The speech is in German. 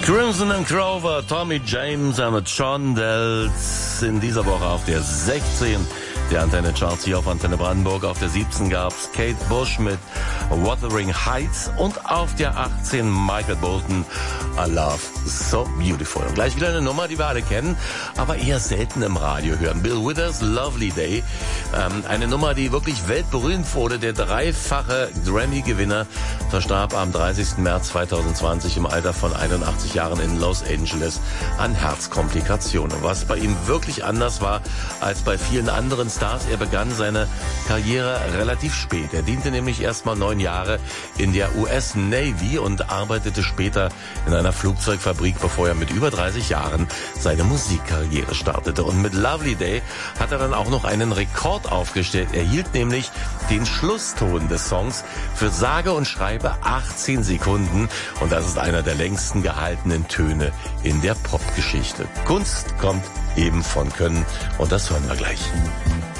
Crimson and Clover, Tommy James und John Dells in dieser Woche auf der 16 der Antenne Charts hier auf Antenne Brandenburg. Auf der 17 gab's Kate Bush mit Wuthering Heights und auf der 18 Michael Bolton, I Love So Beautiful. Und gleich wieder eine Nummer, die wir alle kennen, aber eher selten im Radio hören. Bill Withers, Lovely Day. Eine Nummer, die wirklich weltberühmt wurde. Der dreifache Grammy-Gewinner verstarb am 30. März 2020 im Alter von 81 Jahren in Los Angeles an Herzkomplikationen. Was bei ihm wirklich anders war als bei vielen anderen Stars. Er begann seine Karriere relativ spät. Er diente nämlich erstmal 9 Jahre in der US Navy und arbeitete später in einer Flugzeugfabrik, bevor er mit über 30 Jahren seine Musikkarriere startete. Und mit Lovely Day hat er dann auch noch einen Rekord aufgestellt. Er hielt nämlich den Schlusston des Songs für sage und schreibe 18 Sekunden. Und das ist einer der längsten gehaltenen Töne in der Popgeschichte. Kunst kommt eben von Können und das hören wir gleich.